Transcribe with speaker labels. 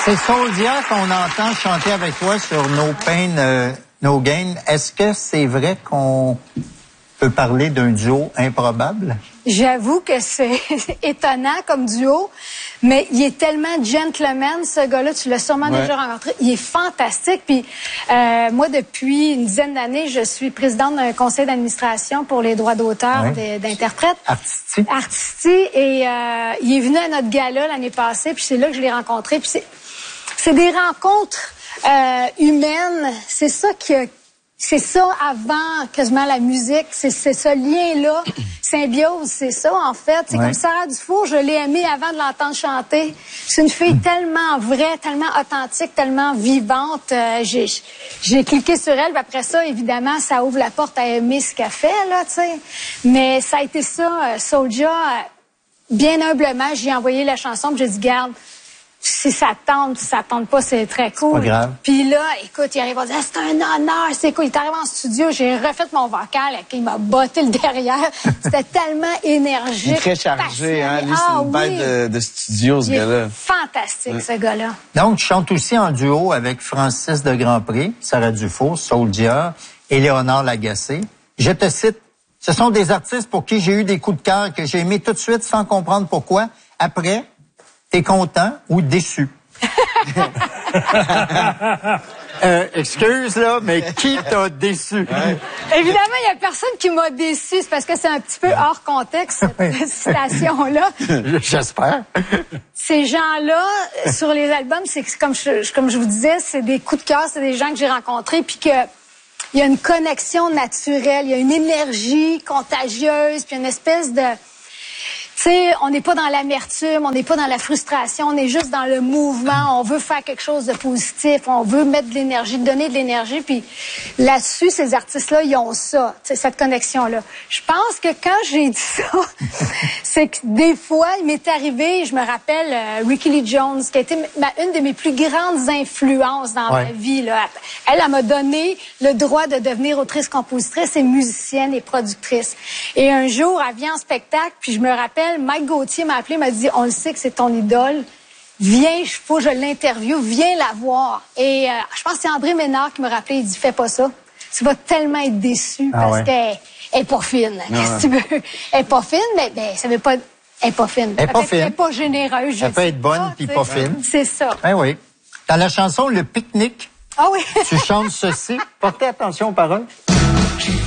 Speaker 1: C'est Soulja qu'on entend chanter avec toi sur No Pain, No Gain. Est-ce que c'est vrai qu'on peut parler d'un duo improbable?
Speaker 2: J'avoue que c'est étonnant comme duo, mais il est tellement gentleman, ce gars-là. Tu l'as sûrement déjà rencontré. Il est fantastique. Puis moi, depuis une dizaine d'années, je suis présidente d'un conseil d'administration pour les droits d'auteur d'interprètes. Artisti. Et il est venu à notre gala l'année passée, puis c'est là que je l'ai rencontré. Puis c'est des rencontres humaines. C'est ça c'est ça avant quasiment la musique. C'est ce lien-là. Symbiose, c'est ça, en fait. C'est comme Sarah Dufour, je l'ai aimée avant de l'entendre chanter. C'est une fille tellement vraie, tellement authentique, tellement vivante. J'ai cliqué sur elle, puis après ça, évidemment, ça ouvre la porte à aimer ce qu'elle fait, là, tu sais. Mais ça a été ça, Soulja, bien humblement, j'ai envoyé la chanson, puis j'ai dit, garde, si ça tente, si ça tente pas, c'est très cool.
Speaker 1: Pas grave.
Speaker 2: Puis là, écoute, il arrive à dire, c'est un honneur, c'est cool. Il est arrivé en studio, j'ai refait mon vocal, il m'a botté le derrière. C'était tellement énergique.
Speaker 3: Il est très chargé, hein. Lui, c'est une bête de studio, ce gars-là.
Speaker 2: Fantastique, ce gars-là.
Speaker 1: Donc, tu chantes aussi en duo avec Francis de Grandpré, Sarah Dufour, Soulja et Léonard Lagacé. Je te cite, ce sont des artistes pour qui j'ai eu des coups de cœur que j'ai aimés tout de suite sans comprendre pourquoi. Après, t'es content ou déçu? Excuse, là, mais qui t'a déçu?
Speaker 2: Évidemment, il y a personne qui m'a déçu. C'est parce que c'est un petit peu hors contexte, cette citation-là.
Speaker 1: J'espère.
Speaker 2: Ces gens-là, sur les albums, c'est comme je vous disais, c'est des coups de cœur, c'est des gens que j'ai rencontrés, puis que il y a une connexion naturelle, il y a une énergie contagieuse, puis une espèce de... Tu sais, on n'est pas dans l'amertume, on n'est pas dans la frustration, on est juste dans le mouvement. On veut faire quelque chose de positif, on veut mettre de l'énergie, donner de l'énergie. Puis là-dessus, ces artistes-là, ils ont ça, cette connexion-là. Je pense que quand j'ai dit ça, c'est que des fois, il m'est arrivé, je me rappelle Rickie Lee Jones, qui a été une de mes plus grandes influences dans ma vie. Là. Elle m'a donné le droit de devenir autrice-compositrice et musicienne et productrice. Et un jour, elle vient en spectacle, puis je me rappelle, Mike Gauthier m'a appelé, m'a dit, on le sait que c'est ton idole. Viens, faut que je l'interviewe, viens la voir. Et je pense que c'est André Ménard qui m'a rappelé, il dit, fais pas ça. Tu vas tellement être déçu parce qu'elle est pas fine. Qu'est-ce que tu veux? Elle est pas fine, mais ça veut pas... Elle est pas fine.
Speaker 1: Elle est pas fine.
Speaker 2: Elle est pas généreuse.
Speaker 1: Elle peut être bonne puis pas fine.
Speaker 2: C'est ça.
Speaker 1: Ben oui. Dans la chanson Le Pique-Nique,
Speaker 2: ah oui.
Speaker 1: tu chantes ceci. Portez attention aux paroles.